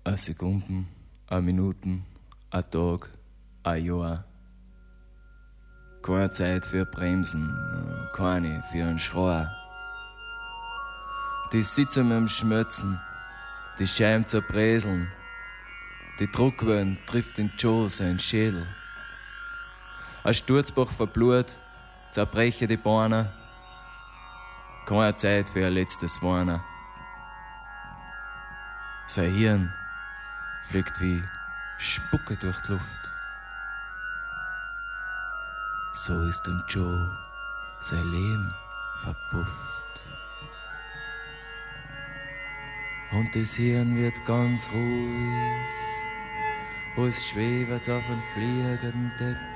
a Sekunden, a Minuten, a Tag, a Jahr. Keine Zeit für Bremsen, keine für einen Schrei. Die sitzen mit dem Schmötzen, die Scheiben zerbreseln, die Druckwellen trifft in Joe seinen Schädel. Ein Sturzbach verblut, zerbreche die Beine, keine Zeit für ein letztes Warnen. Sein Hirn fliegt wie Spucke durch die Luft. So ist dem Joe sein Leben verpufft. Und das Hirn wird ganz ruhig, als schwebet auf einem fliegenden Teppich.